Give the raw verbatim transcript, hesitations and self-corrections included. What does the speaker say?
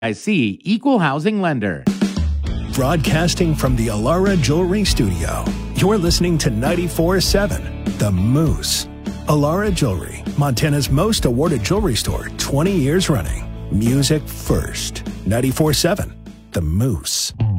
I C Equal Housing Lender. Broadcasting from the Alara Jewelry Studio, you're listening to ninety-four point seven, The Moose. Alara Jewelry, Montana's most awarded jewelry store, twenty years running. Music first. ninety-four point seven, The Moose.